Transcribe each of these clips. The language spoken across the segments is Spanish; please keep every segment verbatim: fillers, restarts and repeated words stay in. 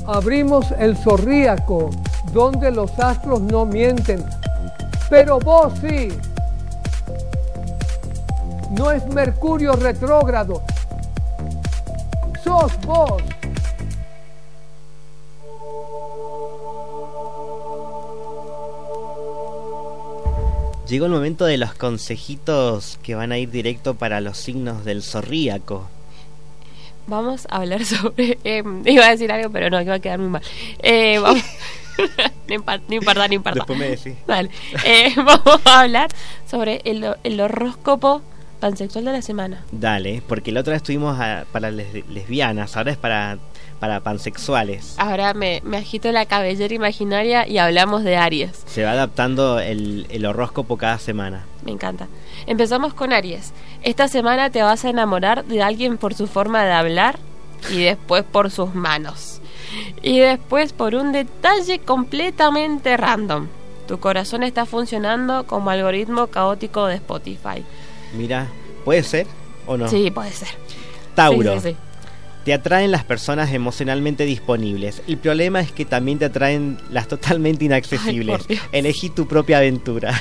Abrimos el Zorríaco, donde los astros no mienten, pero vos sí. No es Mercurio retrógrado, sos vos. Llegó el momento de los consejitos que van a ir directo para los signos del Zorríaco. Vamos a hablar sobre... Eh, iba a decir algo, pero no, que va a quedar muy mal. Eh, vamos, no importa, no importa, no importa. Después me decís. Vale. Eh, vamos a hablar sobre el, el horóscopo pansexual de la semana. Dale, porque la otra vez estuvimos a, para les, lesbianas, ahora es para, para pansexuales. Ahora me, me agito la cabellera imaginaria y hablamos de Aries. Se va adaptando el, el horóscopo cada semana. Me encanta. Empezamos con Aries. Esta semana te vas a enamorar de alguien por su forma de hablar y después por sus manos. Y después por un detalle completamente random. Tu corazón está funcionando como algoritmo caótico de Spotify. Mira, ¿puede ser o no? Sí, puede ser. Tauro. Sí, sí, sí. Te atraen las personas emocionalmente disponibles. El problema es que también te atraen las totalmente inaccesibles. Ay, elegí tu propia aventura.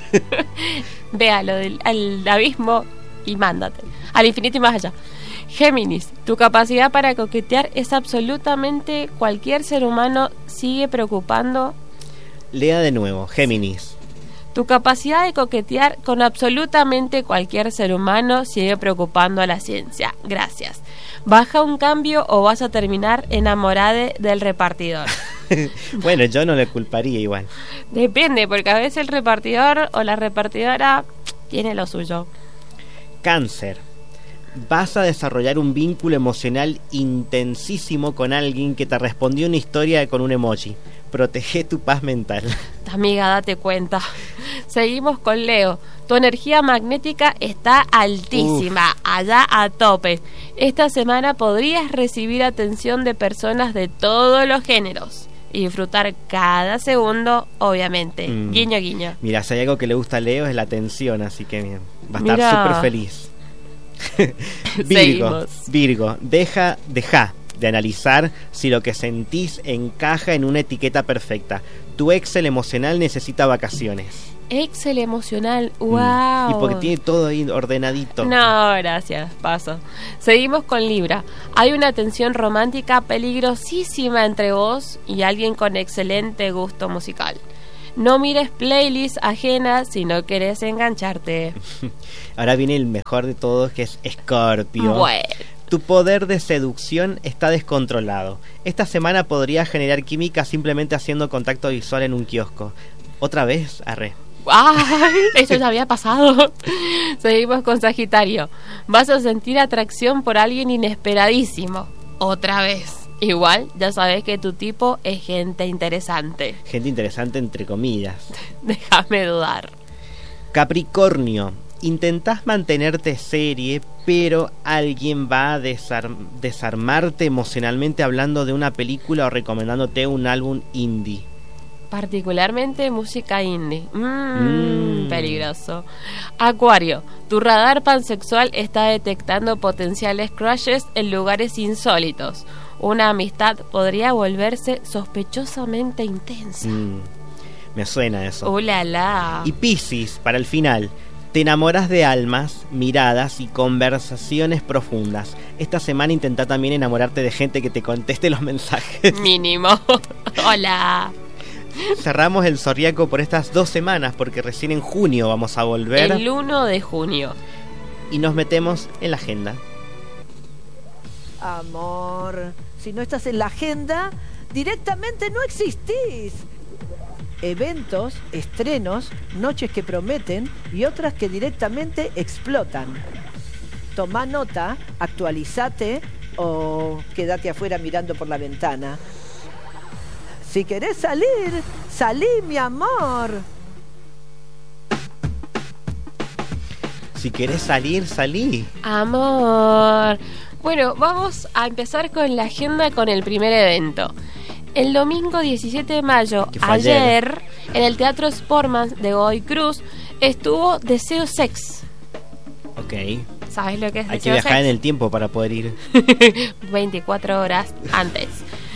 Véalo del al abismo y mándate al infinito y más allá. Géminis, tu capacidad para coquetear es absolutamente cualquier ser humano sigue preocupando. Lea de nuevo, Géminis. Tu capacidad de coquetear con absolutamente cualquier ser humano sigue preocupando a la ciencia. Gracias. Baja un cambio o vas a terminar enamorada del repartidor. Bueno, yo no le culparía igual. Depende, porque a veces el repartidor o la repartidora tiene lo suyo. Cáncer. Vas a desarrollar un vínculo emocional intensísimo con alguien que te respondió una historia con un emoji. Protege tu paz mental. Amiga, date cuenta. Seguimos con Leo. Tu energía magnética está altísima, Uf. allá a tope. Esta semana podrías recibir atención de personas de todos los géneros y disfrutar cada segundo, obviamente. Mm. Guiño, guiño. Mira, si hay algo que le gusta a Leo es la atención, así que bien, va a estar Mira. súper feliz. Virgo, Seguimos. Virgo, deja, deja de analizar si lo que sentís encaja en una etiqueta perfecta. Tu Excel emocional necesita vacaciones. Excel emocional, wow. Mm. Y porque tiene todo ahí ordenadito. No, gracias, paso. Seguimos con Libra. Hay una tensión romántica peligrosísima entre vos y alguien con excelente gusto musical. No mires playlists ajenas si no querés engancharte. Ahora viene el mejor de todos, que es Escorpio. Bueno. Tu poder de seducción está descontrolado. Esta semana podrías generar química simplemente haciendo contacto visual en un kiosco. ¿Otra vez? Arre. ¡Ay! Eso ya había pasado. Seguimos con Sagitario. Vas a sentir atracción por alguien inesperadísimo. Otra vez. Igual, ya sabes que tu tipo es gente interesante. Gente interesante entre comillas. Déjame dudar. Capricornio. Intentás mantenerte serie, pero alguien va a desarm- desarmarte emocionalmente hablando de una película o recomendándote un álbum indie. Particularmente música indie. Mmm, mm. Peligroso. Acuario, tu radar pansexual está detectando potenciales crushes en lugares insólitos. Una amistad podría volverse sospechosamente intensa. Mm. Me suena eso. ¡Uh, la, la! Y Piscis, para el final. Te enamoras de almas, miradas y conversaciones profundas. Esta semana intenta también enamorarte de gente que te conteste los mensajes. Mínimo. Hola. Cerramos el Zorríaco por estas dos semanas porque recién en junio vamos a volver. El uno de junio. Y nos metemos en la agenda. Amor, si no estás en la agenda, directamente no existís. Eventos, estrenos, noches que prometen y otras que directamente explotan. Tomá nota, actualizate o quédate afuera mirando por la ventana. Si querés salir, salí, mi amor. Si querés salir, salí. Amor. Bueno, vamos a empezar con la agenda con el primer evento. El domingo diecisiete de mayo, ayer, ayer, en el Teatro Sportman de Godoy Cruz, estuvo Deseo Sex. Ok. ¿Sabes lo que es Hay Deseo que viajar Sex? En el tiempo para poder ir. veinticuatro horas antes.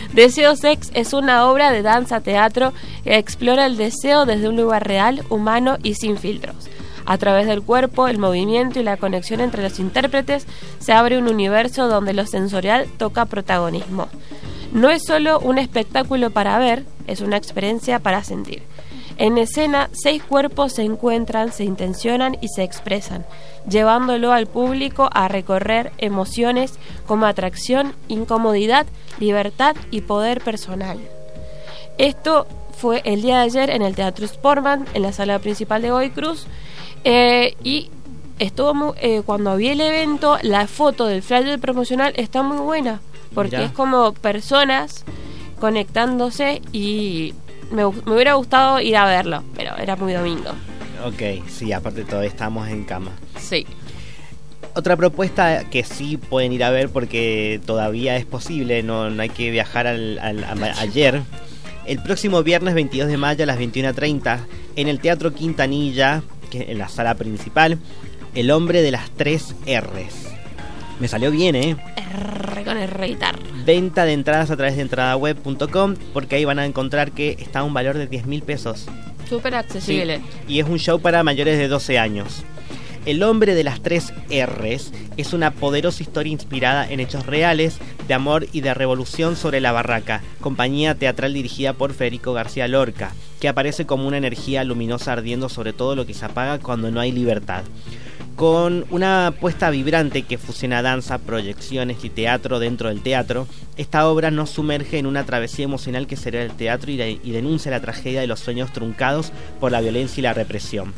Deseo Sex es una obra de danza-teatro que explora el deseo desde un lugar real, humano y sin filtros. A través del cuerpo, el movimiento y la conexión entre los intérpretes se abre un universo donde lo sensorial toca protagonismo. No es solo un espectáculo para ver, es una experiencia para sentir. En escena, seis cuerpos se encuentran, se intencionan y se expresan, llevándolo al público a recorrer emociones como atracción, incomodidad, libertad y poder personal. Esto fue el día de ayer en el Teatro Sportman, en la sala principal de Godoy Cruz, eh, y estuvo muy, eh, cuando vi el evento, la foto del flyer promocional está muy buena, porque Mirá. es como personas conectándose y me, me hubiera gustado ir a verlo, pero era muy domingo. Ok, sí, aparte todavía estamos en cama. Sí. Otra propuesta que sí pueden ir a ver porque todavía es posible, no, no hay que viajar al, al, a, ayer. El próximo viernes veintidós de mayo a las veintiuna treinta en el Teatro Quintanilla, que en la sala principal, El hombre de las tres R's. Me salió bien, ¿eh? R con R guitarra. Venta de entradas a través de entrada web punto com, porque ahí van a encontrar que está a un valor de diez mil pesos. Súper accesible. Sí, y es un show para mayores de doce años. El hombre de las tres R's es una poderosa historia inspirada en hechos reales de amor y de revolución sobre la barraca, compañía teatral dirigida por Federico García Lorca, que aparece como una energía luminosa ardiendo sobre todo lo que se apaga cuando no hay libertad. Con una apuesta vibrante que fusiona danza, proyecciones y teatro dentro del teatro, esta obra nos sumerge en una travesía emocional que será el teatro y, la, y denuncia la tragedia de los sueños truncados por la violencia y la represión.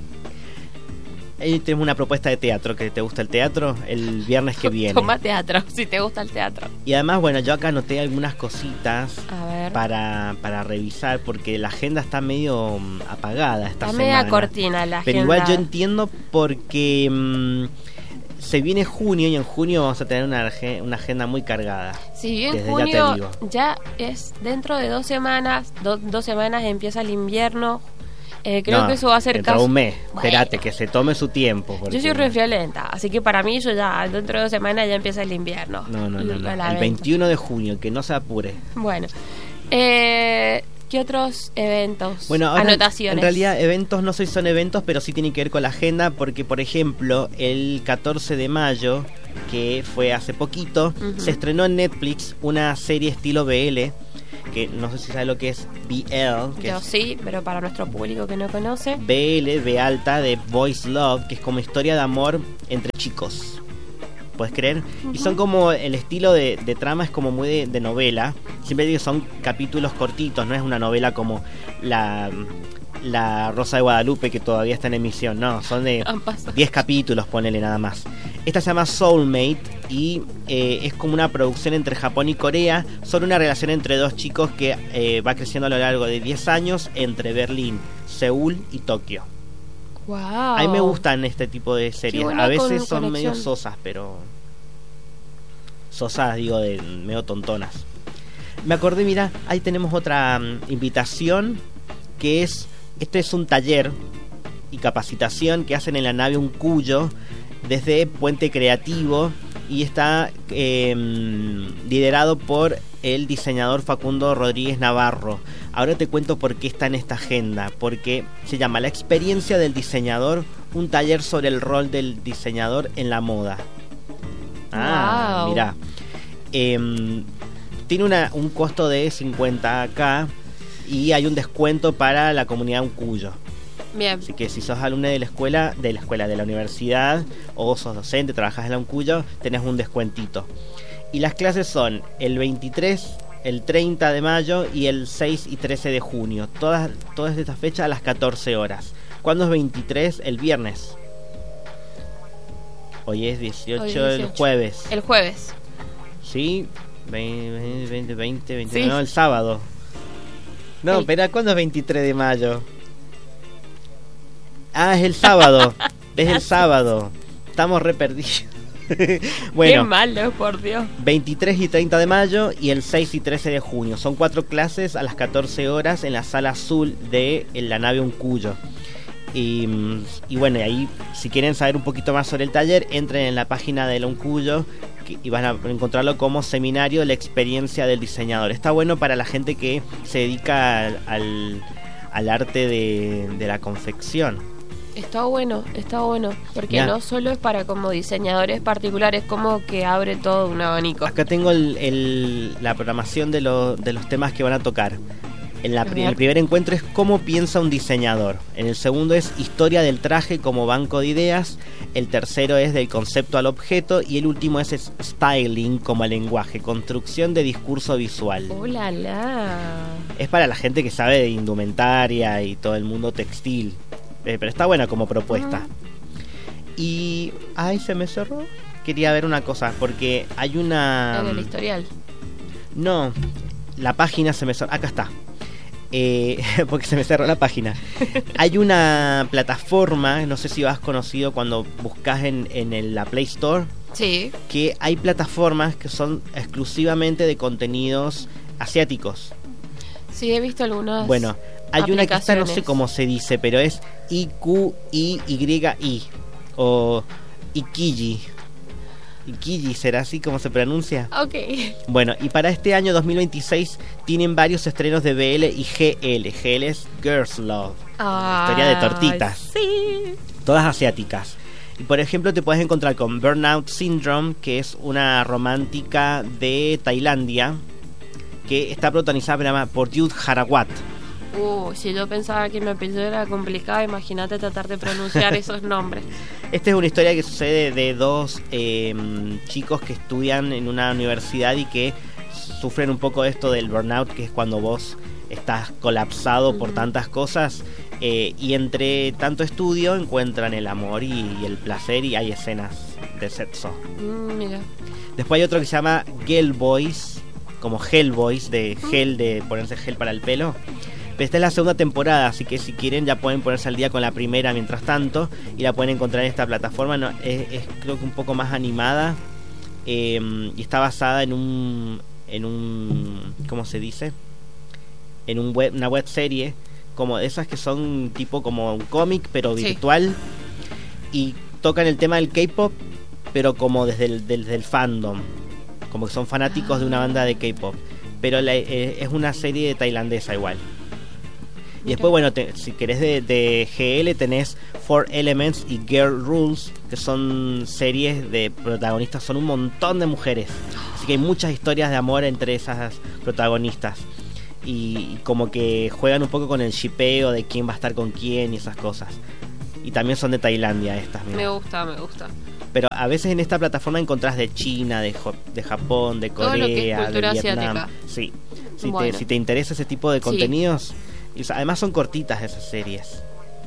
Ahí tenemos una propuesta de teatro. ¿Que te gusta el teatro? El viernes que viene. Toma teatro, si te gusta el teatro. Y además, bueno, yo acá anoté algunas cositas A ver. para para revisar, porque la agenda está medio um, apagada esta está semana. Está media cortina la Pero agenda. igual yo entiendo porque um, se viene junio y en junio vamos a tener una, una agenda muy cargada. Si bien Desde junio ya, ya es dentro de dos semanas, do, dos semanas empieza el invierno. Eh, creo no, que eso va a ser dentro casi... de un mes, bueno, espérate, que se tome su tiempo. Porque... Yo soy re friolenta, así que para mí yo ya dentro de dos semanas ya empieza el invierno. No, no, no, no. El veintiuno de junio, que no se apure. Bueno, eh, ¿qué otros eventos? Bueno, ahora, anotaciones. En realidad eventos no sé si son eventos, pero sí tienen que ver con la agenda, porque por ejemplo el catorce de mayo, que fue hace poquito, uh-huh. se estrenó en Netflix una serie estilo B L, que no sé si sabe lo que es B L. Que Yo es sí, pero para nuestro público que no conoce. B L, B alta, de Boys Love, que es como historia de amor entre chicos. ¿Puedes creer? Uh-huh. Y son como, el estilo de, de trama es como muy de, de novela. Siempre digo, son capítulos cortitos, no es una novela como la... La Rosa de Guadalupe, que todavía está en emisión. No, son de diez capítulos, ponele nada más. Esta se llama Soulmate y eh, es como una producción entre Japón y Corea sobre una relación entre dos chicos que eh, va creciendo a lo largo de diez años entre Berlín, Seúl y Tokio. Wow. A mí me gustan este tipo de series. A veces con, son conexión. medio sosas, pero... Sosas, digo, de medio tontonas. Me acordé, mira, ahí tenemos otra um, invitación que es... Este es un taller y capacitación que hacen en la nave Un Cuyo desde Puente Creativo y está eh, liderado por el diseñador Facundo Rodríguez Navarro. Ahora te cuento por qué está en esta agenda, porque se llama La experiencia del diseñador, un taller sobre el rol del diseñador en la moda. Ah, wow. Mirá. Eh, tiene una, un costo de cincuenta K y hay un descuento para la comunidad Un Cuyo. Bien. Así que si sos alumno de la escuela, de la escuela de la universidad, o sos docente, trabajas en la Un Cuyo, tenés un descuentito. Y las clases son el veintitrés, el treinta de mayo y el seis y trece de junio. Todas, todas estas fechas a las catorce horas. ¿Cuándo es veintitrés? El viernes. Hoy es dieciocho, Hoy dieciocho. El jueves. El jueves. Sí, veinte, veinte, veinte, veinte sí. No, el sábado. No, el... pero ¿cuándo es veintitrés de mayo? Ah, es el sábado. Es el sábado. Estamos re perdidos. Bueno, qué malo, por Dios. veintitrés y treinta de mayo y el seis y trece de junio. Son cuatro clases a las catorce horas en la sala azul de la nave Un Cuyo. Y, y bueno, y ahí si quieren saber un poquito más sobre el taller, entren en la página de Loncuyo y van a encontrarlo como Seminario de la Experiencia del Diseñador. Está bueno para la gente que se dedica al, al, al arte de, de la confección. Está bueno, está bueno, porque ya. No solo es para como diseñadores particulares, como que abre todo un abanico. Acá tengo el, el, la programación de, lo, de los temas que van a tocar. En la, el primer encuentro es cómo piensa un diseñador. En el segundo es historia del traje como banco de ideas. El tercero es del concepto al objeto. Y el último es styling como lenguaje, construcción de discurso visual. ¡Oh, la, la! Es para la gente que sabe de indumentaria y todo el mundo textil. Eh, pero está buena como propuesta. Uh-huh. Y... ¡ay, se me cerró! Quería ver una cosa, porque hay una... En el historial. No, la página se me cerró. Acá está. Eh, porque se me cerró la página. Hay una plataforma, no sé si has conocido cuando buscas en, en el, la Play Store. Sí. Que hay plataformas que son exclusivamente de contenidos asiáticos. Sí, he visto algunas. Bueno, hay una que está, no sé cómo se dice, pero es I Q I Y I o Ikiji. Ikiji, ¿será así como se pronuncia? Ok. Bueno, y para este año dos mil veintiséis tienen varios estrenos de B L y G L. G L es Girls Love. Ah, historia de tortitas. Sí. Todas asiáticas. Y por ejemplo te puedes encontrar con Burnout Syndrome, que es una romántica de Tailandia, que está protagonizada por Yud Harawat. Uh, si yo pensaba que mi apellido era complicado, imagínate tratar de pronunciar esos nombres. Esta es una historia que sucede de dos eh, chicos que estudian en una universidad y que sufren un poco esto del burnout, que es cuando vos estás colapsado uh-huh. por tantas cosas, eh, y entre tanto estudio encuentran el amor y, y el placer, y hay escenas de sexo. Mm, mira. Después hay otro que se llama Gel Boys, como Hell Boys, de gel, de ponerse gel para el pelo. Pero esta es la segunda temporada, así que si quieren ya pueden ponerse al día con la primera mientras tanto, y la pueden encontrar en esta plataforma. No, es, es creo que un poco más animada, eh, y está basada en un en un ¿cómo se dice? En un web, una web serie, como esas que son tipo como un cómic pero virtual, sí. Y tocan el tema del K-pop, pero como desde el, desde el fandom, como que son fanáticos de una banda de K-pop, pero la, eh, es una serie tailandesa igual. Y después, bueno, te, si querés de, de G L tenés Four Elements y Girl Rules, que son series de protagonistas, son un montón de mujeres. Así que hay muchas historias de amor entre esas protagonistas. Y, y como que juegan un poco con el shipeo de quién va a estar con quién y esas cosas. Y también son de Tailandia estas. Mira. Me gusta, me gusta. Pero a veces en esta plataforma encontrás de China, de, de Japón, de Corea, todo lo que es cultura de Vietnam. Asiática. Sí. Si, bueno. te, si te interesa ese tipo de contenidos... Sí. Además son cortitas esas series.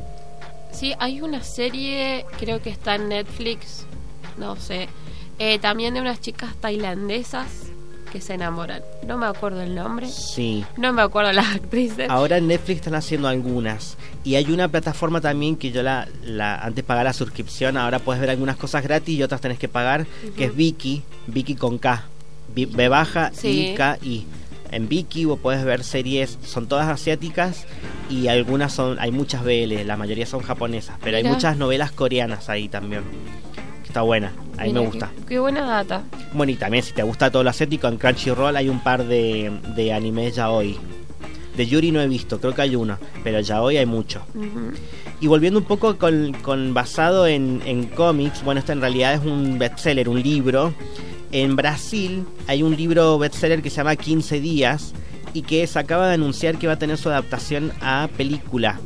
Sí, hay una serie, creo que está en Netflix, no sé, eh, también de unas chicas tailandesas que se enamoran. No me acuerdo el nombre. Sí. No me acuerdo las actrices. Ahora en Netflix están haciendo algunas. Y hay una plataforma también que yo la, la antes pagaba la suscripción, ahora puedes ver algunas cosas gratis y otras tenés que pagar, uh-huh. que es Viki, Viki con K, B baja, sí. I, K, I. En Viki vos podés ver series, son todas asiáticas y algunas son, hay muchas B L, la mayoría son japonesas, pero Mira. Hay muchas novelas coreanas ahí también. Está buena, a mí me gusta. Qué, qué buena data. Bueno, y también si te gusta todo lo asiático, en Crunchyroll hay un par de, de animes yaoi. De Yuri no he visto, creo que hay uno, pero yaoi hay mucho. Uh-huh. Y volviendo un poco con, con basado en, en cómics, bueno, esto en realidad es un bestseller, un libro. En Brasil hay un libro bestseller que se llama quince días y que se acaba de anunciar que va a tener su adaptación a película.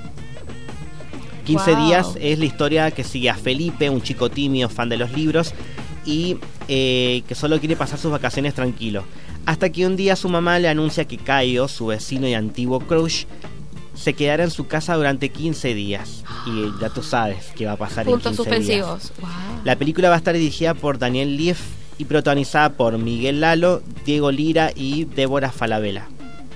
quince wow. días es la historia que sigue a Felipe, un chico tímido, fan de los libros y eh, que solo quiere pasar sus vacaciones tranquilo. Hasta que un día su mamá le anuncia que Caio, su vecino y antiguo crush, se quedará en su casa durante quince días. Y ya tú sabes qué va a pasar Puntos en quince suspensivos. días. Wow. La película va a estar dirigida por Daniel Lief y protagonizada por Miguel Lalo, Diego Lira y Débora Falabella.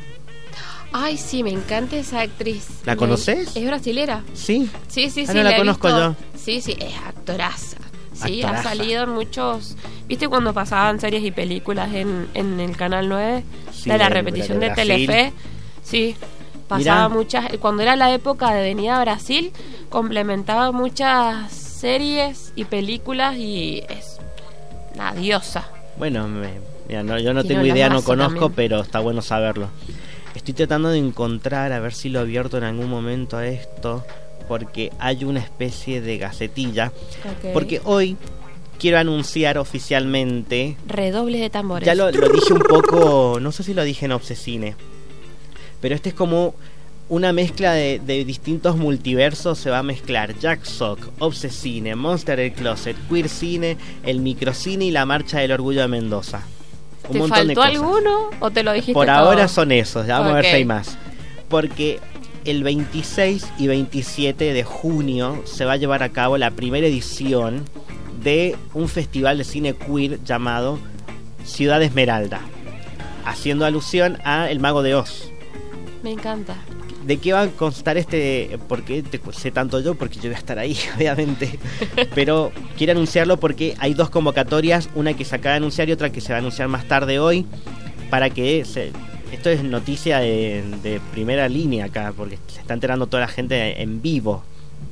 Ay, sí, me encanta esa actriz. ¿La conoces? ¿Es brasilera? Sí. Sí, sí, ah, sí. No la, la conozco yo. Sí, sí, es actoraza. Sí, actoraza. Ha salido en muchos... ¿Viste cuando pasaban series y películas en, en el Canal nueve? Sí, de la repetición de, de Telefe. Sí, pasaba Mirá. muchas... Cuando era la época de Avenida Brasil, complementaba muchas series y películas y es una diosa. Bueno, me, mira, no, yo no tengo idea, no conozco, también. Pero está bueno saberlo. Estoy tratando de encontrar, a ver si lo abierto en algún momento a esto, porque hay una especie de gacetilla. Okay. Porque hoy quiero anunciar oficialmente... Redobles de tambores. Ya lo, lo dije un poco, no sé si lo dije en Obsescine, pero este es como una mezcla de, de distintos multiversos. Se va a mezclar Jack Sock, Obsescine, Monster el Closet, Queer Cine, el Microcine y la Marcha del Orgullo de Mendoza. Un ¿Te montón faltó de cosas. alguno o te lo dijiste Por todo? ahora son esos, ya vamos okay. a ver si hay más. Porque el veintiséis y veintisiete de junio se va a llevar a cabo la primera edición de un festival de cine queer llamado Ciudad Esmeralda, haciendo alusión a El Mago de Oz. Me encanta. ¿De qué va a constar este? Porque te sé tanto yo, porque yo voy a estar ahí, obviamente. Pero quiero anunciarlo porque hay dos convocatorias, una que se acaba de anunciar y otra que se va a anunciar más tarde hoy, para que se, esto es noticia de, de primera línea acá, porque se está enterando toda la gente en vivo.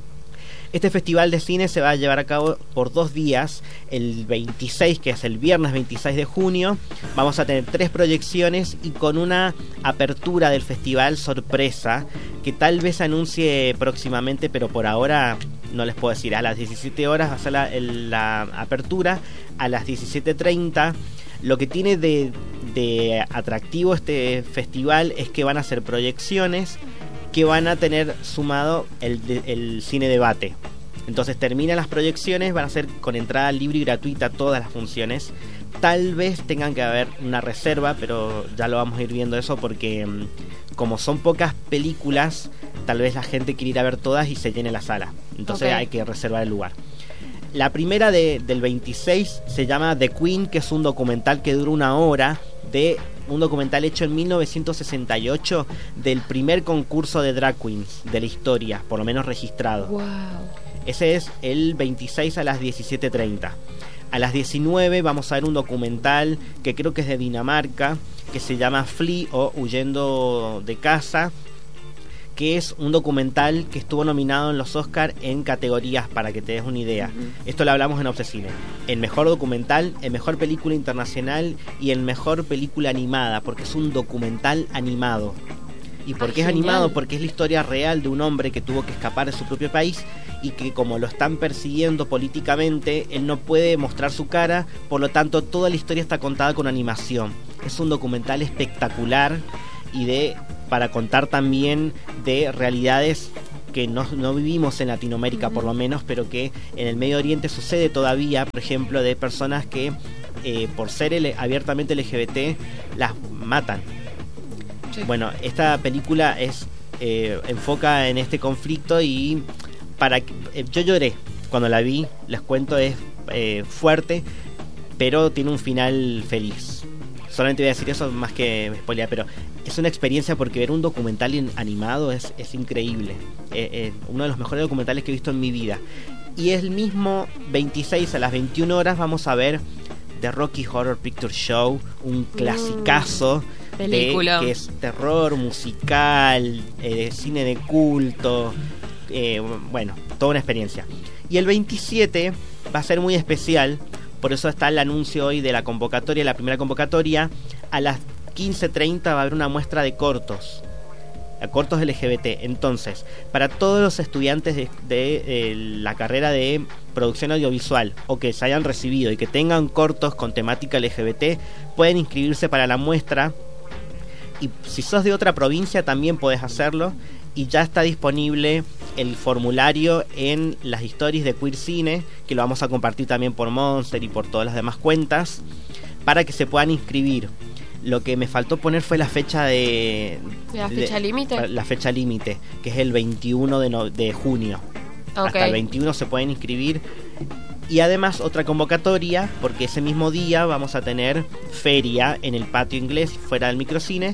Este festival de cine se va a llevar a cabo por dos días. El veintiséis, que es el viernes veintiséis de junio, vamos a tener tres proyecciones y con una apertura del festival sorpresa que tal vez anuncie próximamente, pero por ahora no les puedo decir. A las diecisiete horas va a ser la, la apertura, a las diecisiete treinta. Lo que tiene de, de atractivo este festival es que van a ser proyecciones que van a tener sumado el, el cine debate. Entonces terminan las proyecciones, van a ser con entrada libre y gratuita todas las funciones. Tal vez tengan que haber una reserva, pero ya lo vamos a ir viendo eso, porque como son pocas películas, tal vez la gente quiere ir a ver todas y se llene la sala. Entonces okay. hay que reservar el lugar. La primera de, del veintiséis se llama The Queen, que es un documental que dura una hora, de un documental hecho en mil novecientos sesenta y ocho del primer concurso de drag queens de la historia, por lo menos registrado. Wow. Ese es el veintiséis a las diecisiete treinta. A las diecinueve vamos a ver un documental que creo que es de Dinamarca, que se llama Flee o Huyendo de Casa, que es un documental que estuvo nominado en los Oscar en categorías, para que te des una idea. Uh-huh. Esto lo hablamos en Obsescine. El mejor documental, el mejor película internacional y el mejor película animada, porque es un documental animado. ¿Y por qué es animado? Porque es la historia real de un hombre que tuvo que escapar de su propio país y que, como lo están persiguiendo políticamente, él no puede mostrar su cara, por lo tanto toda la historia está contada con animación. Es un documental espectacular y de para contar también de realidades que no, no vivimos en Latinoamérica, uh-huh. por lo menos, pero que en el Medio Oriente sucede todavía, por ejemplo, de personas que eh, por ser L- abiertamente L G B T las matan. Sí. Bueno, esta película es eh, enfoca en este conflicto y para eh, yo lloré cuando la vi, les cuento, es eh, fuerte, pero tiene un final feliz. Solamente voy a decir eso más que spoiler, pero es una experiencia porque ver un documental in- animado es, es increíble. Eh, eh, uno de los mejores documentales que he visto en mi vida. Y el mismo veintiséis a las veintiuna horas vamos a ver The Rocky Horror Picture Show, un clasicazo mm, de, que es terror musical, eh, cine de culto, eh, bueno, toda una experiencia. Y el veintisiete va a ser muy especial. Por eso está el anuncio hoy de la convocatoria, la primera convocatoria. A las quince treinta va a haber una muestra de cortos, cortos L G B T. Entonces, para todos los estudiantes de, de, de la carrera de producción audiovisual o que se hayan recibido y que tengan cortos con temática L G B T, pueden inscribirse para la muestra. Y si sos de otra provincia también podés hacerlo. Y ya está disponible el formulario en las stories de Queer Cine, que lo vamos a compartir también por Monster y por todas las demás cuentas, para que se puedan inscribir. Lo que me faltó poner fue la fecha de... ¿La fecha límite? La fecha límite, que es el veintiuno de, no, de junio. Okay. Hasta el veintiuno se pueden inscribir. Y además otra convocatoria, porque ese mismo día vamos a tener feria en el patio inglés, fuera del microcine,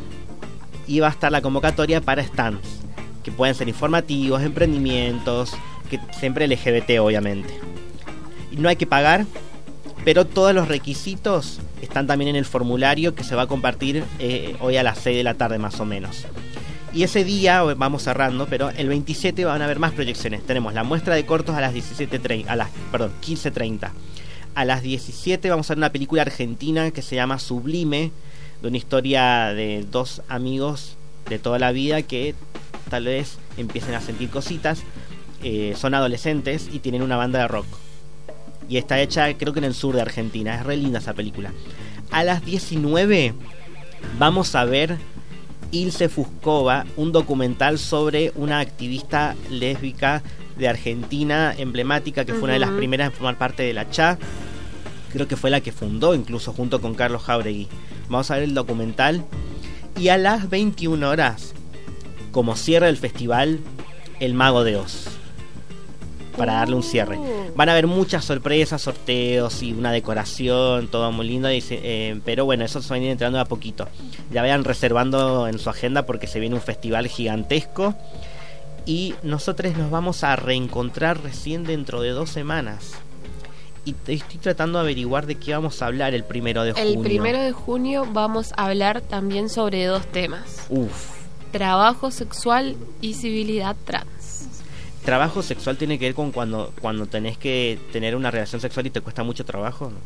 y va a estar la convocatoria para stands, que pueden ser informativos, emprendimientos, que siempre L G B T obviamente. Y no hay que pagar, pero todos los requisitos están también en el formulario que se va a compartir eh, hoy a las seis de la tarde más o menos. Y ese día, vamos cerrando, pero el veintisiete van a haber más proyecciones. Tenemos la muestra de cortos a las diecisiete treinta, a las, perdón, quince treinta. A las diecisiete vamos a ver una película argentina que se llama Sublime, de una historia de dos amigos de toda la vida que tal vez empiecen a sentir cositas. Eh, son adolescentes y tienen una banda de rock. Y está hecha creo que en el sur de Argentina. Es re linda esa película. A las diecinueve vamos a ver Ilse Fuscova, un documental sobre una activista lésbica de Argentina emblemática, que fue uh-huh. una de las primeras en formar parte de la C H A. Creo que fue la que fundó incluso junto con Carlos Jauregui. Vamos a ver el documental. Y a las veintiuna horas, como cierre del festival, El Mago de Oz, para darle un cierre. Van a haber muchas sorpresas, sorteos y una decoración, todo muy lindo, y, eh, pero bueno, eso se va a ir entrando de a poquito. Ya vayan reservando en su agenda porque se viene un festival gigantesco. Y nosotros nos vamos a reencontrar recién dentro de dos semanas. Y estoy tratando de averiguar de qué vamos a hablar el primero de junio. El primero de junio vamos a hablar también sobre dos temas. Uf. Trabajo sexual y civilidad trans. ¿Trabajo sexual tiene que ver con cuando, cuando tenés que tener una relación sexual y te cuesta mucho trabajo? ¿No?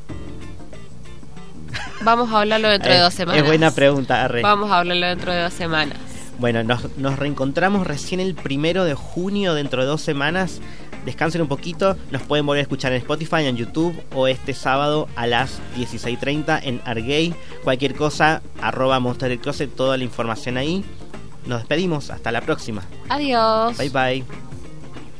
Vamos a hablarlo dentro de dos semanas. Es buena pregunta, Arre. Vamos a hablarlo dentro de dos semanas. Bueno, nos, nos reencontramos recién el primero de junio, dentro de dos semanas. Descansen un poquito, nos pueden volver a escuchar en Spotify, en YouTube o este sábado a las dieciséis treinta en Argay. Cualquier cosa, arroba Monster del Closet, toda la información ahí. Nos despedimos, hasta la próxima. Adiós. Bye bye.